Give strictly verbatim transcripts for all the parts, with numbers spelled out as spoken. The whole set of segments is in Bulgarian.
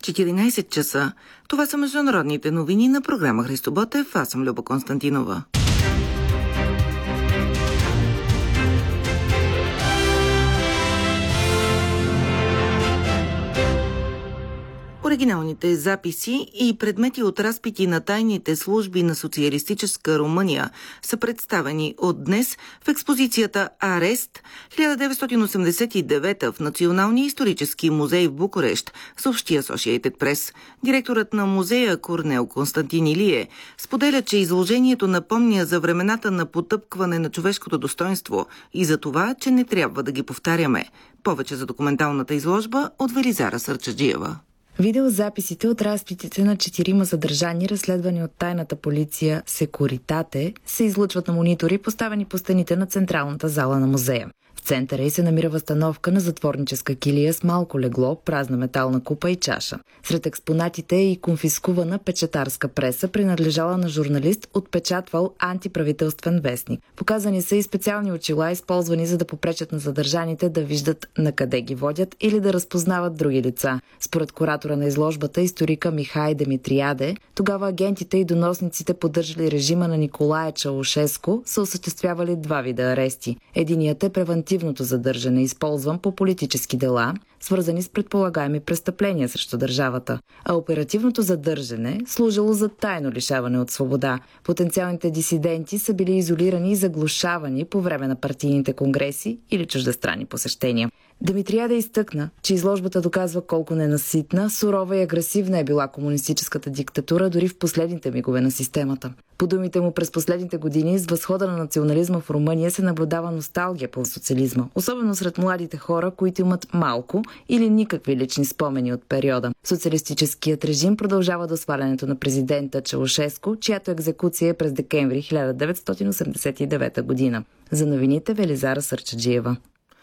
четиринайсет часа. Това са международните новини на програма Христо Ботев. Аз съм Люба Константинова. Оригиналните записи и предмети от разпити на тайните служби на социалистическа Румъния са представени от днес в експозицията Арест хиляда деветстотин осемдесет и девета в Националния исторически музей в Букурещ, съобщи Associated Press. Директорът на музея Корнел Константин Илие споделя, че изложението напомня за времената на потъпкване на човешкото достоинство и за това, че не трябва да ги повтаряме. Повече за документалната изложба от Велизара Сърчаджиева. Видеозаписите от разпитите на четирима задържани, разследвани от тайната полиция Секуритате, се излъчват на монитори, поставени по стените на централната зала на музея. В центъра й се намира възстановка на затворническа килия с малко легло, празна метална купа и чаша. Сред експонатите е и конфискувана печатарска преса, принадлежала на журналист, отпечатвал антиправителствен вестник. Показани са и специални очила, използвани за да попречат на задържаните да виждат на къде ги водят или да разпознават други лица. Според куратора на изложбата, историка Михай Димитриаде, тогава агентите и доносниците, поддържали режима на Николая Чаушеску, са осъществявали два вида арести. Единият е превентивното задържане, използван по политически дела, свързани с предполагаеми престъпления срещу държавата, а оперативното задържане служило за тайно лишаване от свобода. Потенциалните дисиденти са били изолирани и заглушавани по време на партийните конгреси или чуждестранни посещения. Димитриада изтъкна, че изложбата доказва колко ненаситна, сурова и агресивна е била комунистическата диктатура дори в последните мигове на системата. По думите му, през последните години с възхода на национализма в Румъния се наблюдава носталгия по социализма, особено сред младите хора, които имат малко или никакви лични спомени от периода. Социалистическият режим продължава до свалянето на президента Чаушеску, чиято екзекуция е през декември хиляда деветстотин осемдесет и девета година. За новините Велизара Сърчаджиева.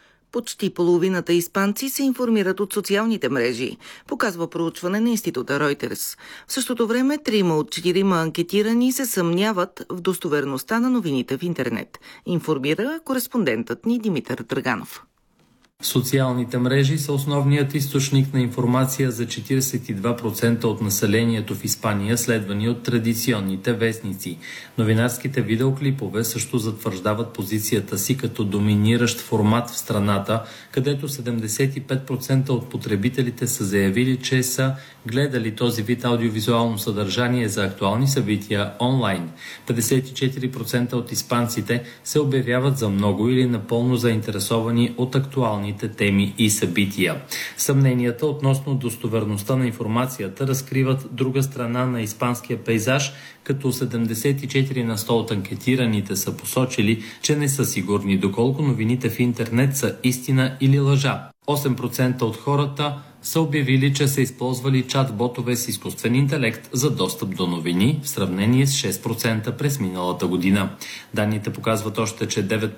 Почти половината испанци се информират от социалните мрежи, показва проучване на института Reuters. В същото време трима от четирима анкетирани се съмняват в достоверността на новините в интернет, информира кореспондентът ни Димитър Драганов. Социалните мрежи са основният източник на информация за четирийсет и два процента от населението в Испания, следвани от традиционните вестници. Новинарските видеоклипове също затвърждават позицията си като доминиращ формат в страната, където седемдесет и пет процента от потребителите са заявили, че са гледали този вид аудиовизуално съдържание за актуални събития онлайн. петдесет и четири процента от испанците се обявяват за много или напълно заинтересовани от актуални теми и събития. Съмненията относно достоверността на информацията разкриват друга страна на испанския пейзаж, като седемдесет и четири на сто от анкетираните са посочили, че не са сигурни доколко новините в интернет са истина или лъжа. осем процента от хората са обявили, че са използвали чат-ботове с изкуствен интелект за достъп до новини, в сравнение с шест процента през миналата година. Данните показват още, че девет